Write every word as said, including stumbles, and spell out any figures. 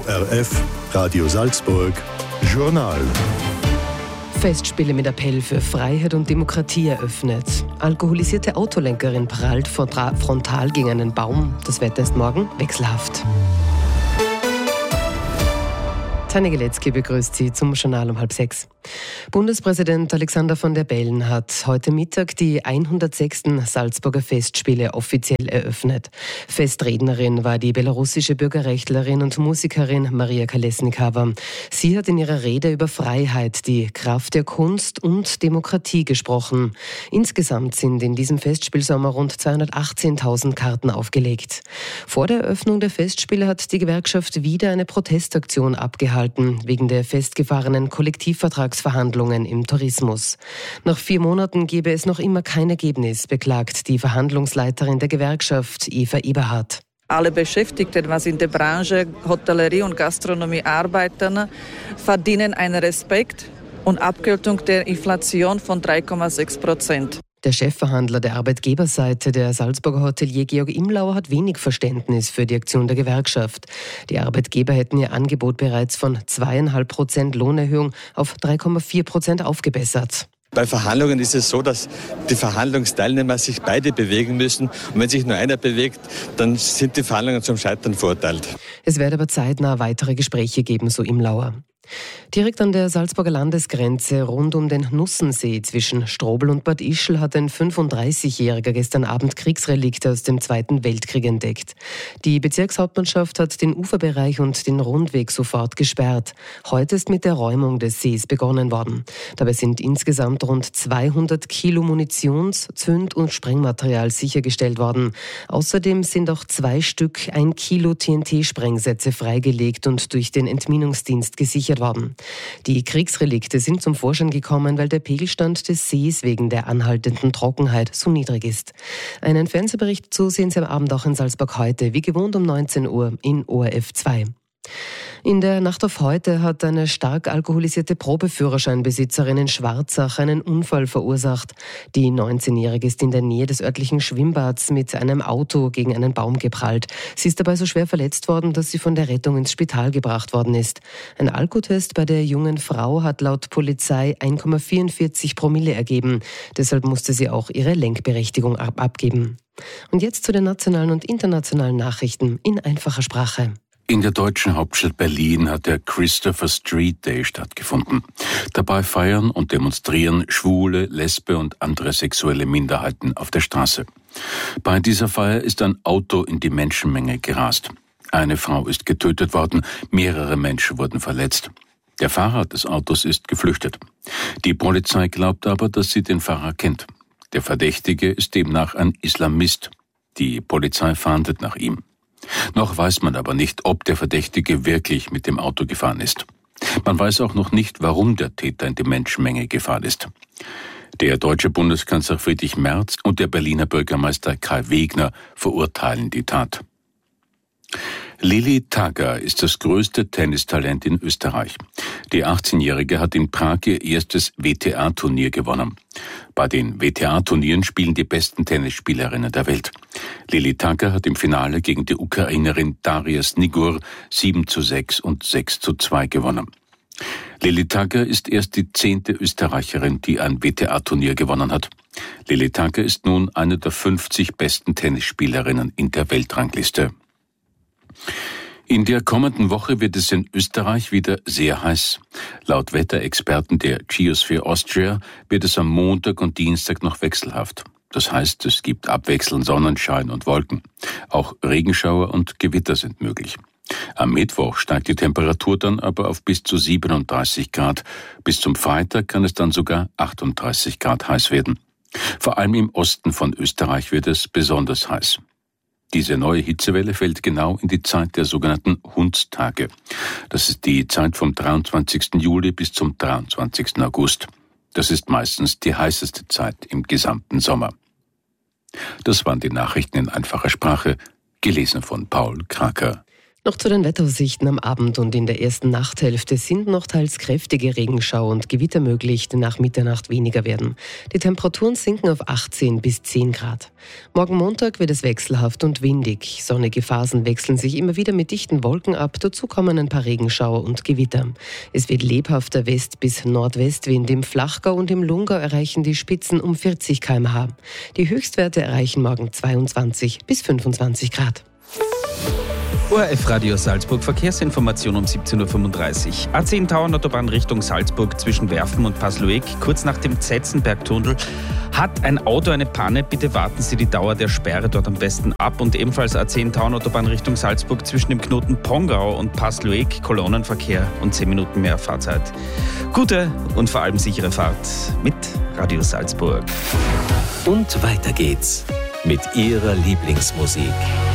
O R F, Radio Salzburg, Journal. Festspiele mit Appell für Freiheit und Demokratie eröffnet. Alkoholisierte Autolenkerin prallt frontal gegen einen Baum. Das Wetter ist morgen wechselhaft. Tanja Geletzky begrüßt Sie zum Journal um halb sechs. Bundespräsident Alexander von der Bellen hat heute Mittag die hundertsechsten Salzburger Festspiele offiziell eröffnet. Festrednerin war die belarussische Bürgerrechtlerin und Musikerin Maria Kolesnikava. Sie hat in ihrer Rede über Freiheit, die Kraft der Kunst und Demokratie gesprochen. Insgesamt sind in diesem Festspielsommer rund zweihundertachtzehntausend Karten aufgelegt. Vor der Eröffnung der Festspiele hat die Gewerkschaft wieder eine Protestaktion abgehalten, wegen der festgefahrenen Kollektivvertragsverhandlungen im Tourismus. Nach vier Monaten gebe es noch immer kein Ergebnis, beklagt die Verhandlungsleiterin der Gewerkschaft, Eva Eberhardt. Alle Beschäftigten, was in der Branche Hotellerie und Gastronomie arbeiten, verdienen einen Respekt und Abgeltung der Inflation von drei Komma sechs Prozent. Der Chefverhandler der Arbeitgeberseite, der Salzburger Hotelier Georg Imlauer, hat wenig Verständnis für die Aktion der Gewerkschaft. Die Arbeitgeber hätten ihr Angebot bereits von zwei Komma fünf Prozent Lohnerhöhung auf drei Komma vier Prozent aufgebessert. Bei Verhandlungen ist es so, dass die Verhandlungsteilnehmer sich beide bewegen müssen. Und wenn sich nur einer bewegt, dann sind die Verhandlungen zum Scheitern verurteilt. Es werde aber zeitnah weitere Gespräche geben, so Imlauer. Direkt an der Salzburger Landesgrenze rund um den Nussensee zwischen Strobl und Bad Ischl hat ein fünfunddreißigjähriger gestern Abend Kriegsrelikte aus dem Zweiten Weltkrieg entdeckt. Die Bezirkshauptmannschaft hat den Uferbereich und den Rundweg sofort gesperrt. Heute ist mit der Räumung des Sees begonnen worden. Dabei sind insgesamt rund zweihundert Kilo Munitions-, Zünd- und Sprengmaterial sichergestellt worden. Außerdem sind auch zwei Stück ein Kilo T N T-Sprengsätze freigelegt und durch den Entminungsdienst gesichert worden. Die Kriegsrelikte sind zum Vorschein gekommen, weil der Pegelstand des Sees wegen der anhaltenden Trockenheit so niedrig ist. Einen Fernsehbericht zu sehen Sie am Abend auch in Salzburg heute, wie gewohnt um neunzehn Uhr in O R F zwei. In der Nacht auf heute hat eine stark alkoholisierte Probeführerscheinbesitzerin in Schwarzach einen Unfall verursacht. Die neunzehnjährige ist in der Nähe des örtlichen Schwimmbads mit einem Auto gegen einen Baum geprallt. Sie ist dabei so schwer verletzt worden, dass sie von der Rettung ins Spital gebracht worden ist. Ein Alkotest bei der jungen Frau hat laut Polizei eins Komma vierundvierzig Promille ergeben. Deshalb musste sie auch ihre Lenkberechtigung ab- abgeben. Und jetzt zu den nationalen und internationalen Nachrichten in einfacher Sprache. In der deutschen Hauptstadt Berlin hat der Christopher Street Day stattgefunden. Dabei feiern und demonstrieren Schwule, Lesbe und andere sexuelle Minderheiten auf der Straße. Bei dieser Feier ist ein Auto in die Menschenmenge gerast. Eine Frau ist getötet worden, mehrere Menschen wurden verletzt. Der Fahrer des Autos ist geflüchtet. Die Polizei glaubt aber, dass sie den Fahrer kennt. Der Verdächtige ist demnach ein Islamist. Die Polizei fahndet nach ihm. Noch weiß man aber nicht, ob der Verdächtige wirklich mit dem Auto gefahren ist. Man weiß auch noch nicht, warum der Täter in die Menschenmenge gefahren ist. Der deutsche Bundeskanzler Friedrich Merz und der Berliner Bürgermeister Kai Wegner verurteilen die Tat. Lili Tagger ist das größte Tennistalent in Österreich. Die achtzehnjährige hat in Prag ihr erstes W T A-Turnier gewonnen. Bei den W T A-Turnieren spielen die besten Tennisspielerinnen der Welt. Lili Tagger hat im Finale gegen die Ukrainerin Daria Snigur sieben zu sechs und sechs zu zwei gewonnen. Lili Tagger ist erst die zehnte Österreicherin, die ein W T A-Turnier gewonnen hat. Lili Tagger ist nun eine der fünfzig besten Tennisspielerinnen in der Weltrangliste. In der kommenden Woche wird es in Österreich wieder sehr heiß. Laut Wetterexperten der Geosphere Austria wird es am Montag und Dienstag noch wechselhaft. Das heißt, es gibt abwechselnd Sonnenschein und Wolken. Auch Regenschauer und Gewitter sind möglich. Am Mittwoch steigt die Temperatur dann aber auf bis zu siebenunddreißig Grad. Bis zum Freitag kann es dann sogar achtunddreißig Grad heiß werden. Vor allem im Osten von Österreich wird es besonders heiß. Diese neue Hitzewelle fällt genau in die Zeit der sogenannten Hundstage. Das ist die Zeit vom dreiundzwanzigsten Juli bis zum dreiundzwanzigsten August. Das ist meistens die heißeste Zeit im gesamten Sommer. Das waren die Nachrichten in einfacher Sprache, gelesen von Paul Kraker. Noch zu den Wetteraussichten am Abend und in der ersten Nachthälfte sind noch teils kräftige Regenschauer und Gewitter möglich, die nach Mitternacht weniger werden. Die Temperaturen sinken auf achtzehn bis zehn Grad. Morgen Montag wird es wechselhaft und windig. Sonnige Phasen wechseln sich immer wieder mit dichten Wolken ab. Dazu kommen ein paar Regenschauer und Gewitter. Es wird lebhafter West- bis Nordwestwind. Im Flachgau und im Lungau erreichen die Spitzen um vierzig Kilometer pro Stunde. Die Höchstwerte erreichen morgen zweiundzwanzig bis fünfundzwanzig Grad. O R F Radio Salzburg, Verkehrsinformation um siebzehn Uhr fünfunddreißig. A zehn Tauernautobahn Richtung Salzburg zwischen Werfen und Pasluek, kurz nach dem Zetzenbergtunnel, hat ein Auto eine Panne. Bitte warten Sie die Dauer der Sperre dort am besten ab. Und ebenfalls A zehn Tauernautobahn Richtung Salzburg zwischen dem Knoten Pongau und Pasluek, Kolonnenverkehr und zehn Minuten mehr Fahrzeit. Gute und vor allem sichere Fahrt mit Radio Salzburg. Und weiter geht's mit Ihrer Lieblingsmusik.